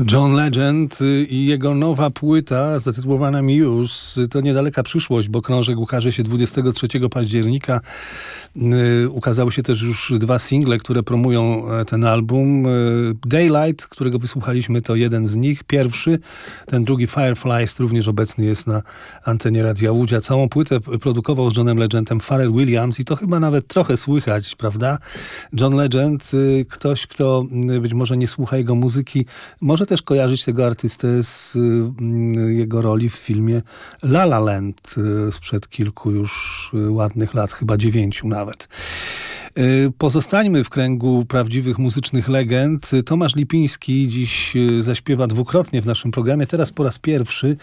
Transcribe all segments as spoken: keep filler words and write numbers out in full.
John Legend i jego nowa płyta zatytułowana Muse to niedaleka przyszłość, bo krążek ukaże się dwudziestego trzeciego października. Ukazały się też już dwa single, które promują ten album. Daylight, którego wysłuchaliśmy, to jeden z nich. Pierwszy, ten drugi Fireflies również obecny jest na antenie Radia Łódź. A całą płytę produkował z Johnem Legendem Pharrell Williams i to chyba nawet trochę słychać, prawda? John Legend, ktoś, kto być może nie słucha jego muzyki, może też kojarzyć tego artystę z jego roli w filmie La La Land sprzed kilku już ładnych lat, chyba dziewięciu nawet. Pozostańmy w kręgu prawdziwych muzycznych legend. Tomasz Lipiński dziś zaśpiewa dwukrotnie w naszym programie, teraz po raz pierwszy,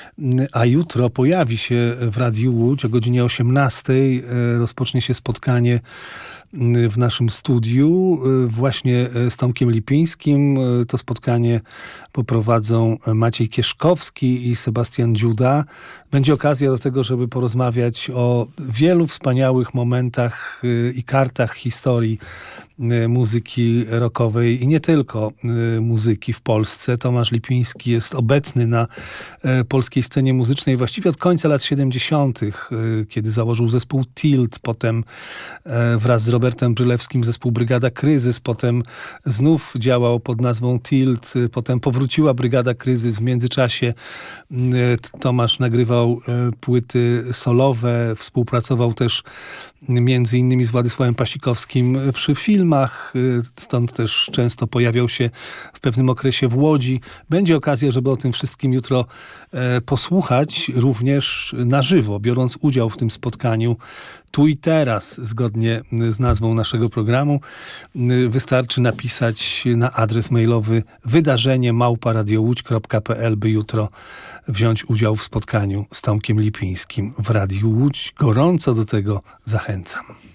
a jutro pojawi się w Radiu Łódź o godzinie osiemnastej. Rozpocznie się spotkanie w naszym studiu właśnie z Tomkiem Lipińskim. To spotkanie poprowadzą Maciej Kieszkowski i Sebastian Dziuda. Będzie okazja do tego, żeby porozmawiać o wielu wspaniałych momentach i kartach historii muzyki rockowej i nie tylko muzyki w Polsce. Tomasz Lipiński jest obecny na polskiej scenie muzycznej właściwie od końca lat siedemdziesiątych, kiedy założył zespół Tilt, potem wraz z Robertem Brylewskim zespół Brygada Kryzys, potem znów działał pod nazwą Tilt, potem powróciła Brygada Kryzys. W międzyczasie Tomasz nagrywał płyty solowe, współpracował też między innymi z Władysławem Pasikowskim przy filmach, stąd też często pojawiał się w pewnym okresie w Łodzi. Będzie okazja, żeby o tym wszystkim jutro posłuchać, również na żywo, biorąc udział w tym spotkaniu tu i teraz, zgodnie z nazwą naszego programu. Wystarczy napisać na adres mailowy wydarzenie małpa radiołódź kropka p l, by jutro wziąć udział w spotkaniu z Tomkiem Lipińskim w Radiu Łódź. Gorąco do tego zachęcam.